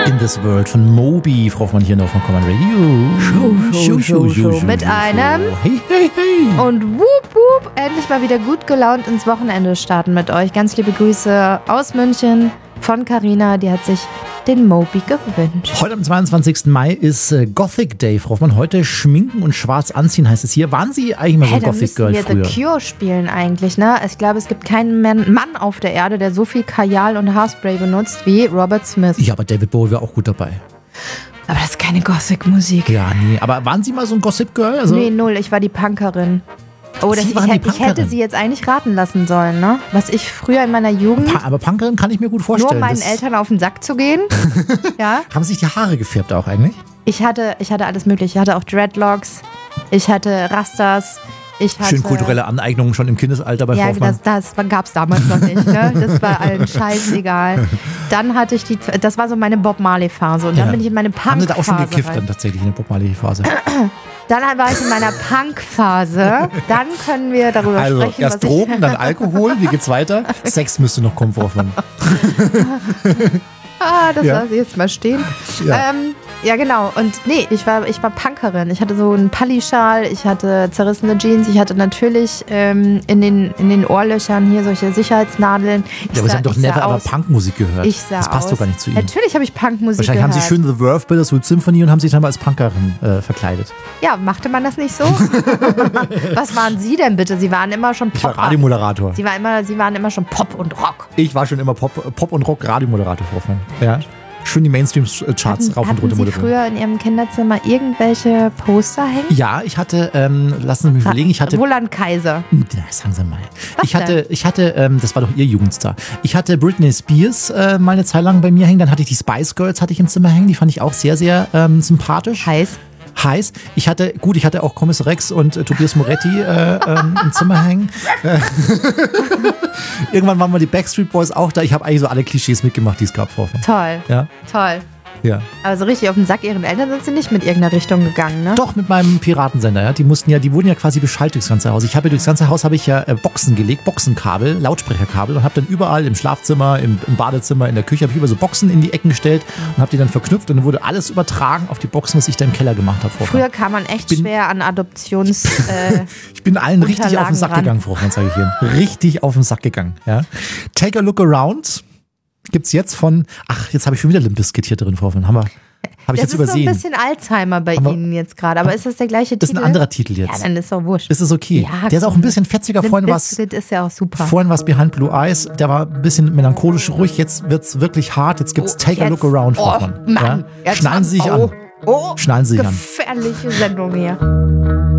In This World von Moby, Frau von hier noch von Common Radio. Show. Mit einem Hey. und wup wup, endlich mal wieder gut gelaunt ins Wochenende starten mit euch. Ganz liebe Grüße aus München von Carina, die hat sich den Moby gewünscht. Heute am 22. Mai ist Gothic Day, Frau Hoffmann. Heute schminken und schwarz anziehen heißt es hier. Waren Sie eigentlich mal so ein Gothic Girl wir früher? The Cure spielen eigentlich, ne? Ich glaube, es gibt keinen Mann auf der Erde, der so viel Kajal und Haarspray benutzt wie Robert Smith. Ja, aber David Bowie war auch gut dabei. Aber das ist keine Gothic-Musik. Ja, nee. Aber waren Sie mal so ein Gossip Girl? Also, Nee, null. Ich war die Punkerin. Oh, Sie ich waren die hätte Punkerin? sie jetzt eigentlich raten lassen sollen, ne? Was ich früher in meiner Jugend, aber Punkerin kann ich mir gut nur vorstellen. meinen Eltern auf den Sack zu gehen. Ja. Haben sich die Haare gefärbt auch eigentlich? Ich hatte alles mögliche. Ich hatte auch Dreadlocks. Ich hatte Rastas. Ich hatte, Schön kulturelle Aneignungen schon im Kindesalter bei Frau Ja, Hoffmann. das gab es damals noch nicht. Ne? Das war allen scheißegal. Dann hatte ich das war so meine Bob Marley-Phase. Und dann bin ich in meine Haben Sie Punk-Phase da auch schon gekifft rein. dann tatsächlich in der Bob Marley-Phase? Dann war ich in meiner Punk-Phase. Dann können wir darüber Also sprechen, erst Drogen, dann Alkohol. Wie geht's weiter? Sex müsste noch kommen, Frau Hoffmann. Das Ja. lasse ich jetzt mal stehen. Ja. Ja, genau. Und nee, ich war Punkerin. Ich hatte so einen Pallischal, ich hatte zerrissene Jeans, ich hatte natürlich in den Ohrlöchern hier solche Sicherheitsnadeln. Ja, aber Sie haben doch never ever Punkmusik gehört. Ich sah das passt aus. doch gar nicht zu Ihnen. Natürlich habe ich Punkmusik Wahrscheinlich gehört. haben Sie schön The Verve Bittersweet Symphony und haben sich dann mal als Punkerin verkleidet. Ja, machte man das nicht so? Was waren Sie denn bitte? Sie waren immer schon Ich war Popper. Radiomoderator. Sie waren immer schon Pop und Rock. Ich war schon immer Pop und Rock Radiomoderator, Frau Hoffmann. Ja. Schön die Mainstream-Charts rauf und runter Hatten Sie moderieren. früher in Ihrem Kinderzimmer irgendwelche Poster hängen? Ja, ich hatte, lassen Sie mich überlegen, ich hatte... Roland Kaiser. Ja, sagen Sie mal. Was Ich hatte, das war doch Ihr Jugendstar. Ich hatte Britney Spears mal eine Zeit lang bei mir hängen. Dann hatte ich die Spice Girls im Zimmer hängen. Die fand ich auch sehr, sehr sympathisch. Heiß. Ich hatte auch Kommissar Rex und Tobias Moretti im Zimmer hängen. Irgendwann waren mal die Backstreet Boys auch da. Ich habe eigentlich so alle Klischees mitgemacht, die es gab, Frau Hoffmann. Toll. Ja, Toll. ja. Aber so richtig auf den Sack Ihren Eltern sind Sie nicht mit irgendeiner Richtung gegangen, ne? Doch, mit meinem Piratensender, ja. Die wurden ja quasi beschallt durchs ganze Haus. Durchs ganze Haus habe ich ja Boxen gelegt, Boxenkabel, Lautsprecherkabel und habe dann überall im Schlafzimmer, im Badezimmer, in der Küche, habe ich über so Boxen in die Ecken gestellt und habe die dann verknüpft und dann wurde alles übertragen auf die Boxen, was ich da im Keller gemacht habe, Frau Hoffmann. Früher kam man echt schwer an Adoptions... Ich bin allen richtig auf den Unterlagen Sack ran. gegangen, Frau Hoffmann, sage ich hier. Richtig auf den Sack gegangen, ja. Take a Look Around gibt's jetzt von, jetzt habe ich schon wieder Limp Bizkit hier drin, Frau Hoffmann. Habe ich Das jetzt ist so ein übersehen. bisschen Alzheimer bei Ihnen jetzt gerade. Aber ist das der gleiche Das ist Titel? ein anderer Titel jetzt. Ja, dann ist doch wurscht. Ist es okay? Ja, Der ist auch ein bisschen fetziger. Vorhin war Das ist ja auch super. Behind Blue Eyes. Der war ein bisschen melancholisch ruhig. Jetzt wird's wirklich hart. Jetzt gibt's Take a Look Around, Frau Hoffmann. Mann. Ja? Schnallen Sie sich an. Oh, Schnallen Sie sich an. gefährliche Sendung hier.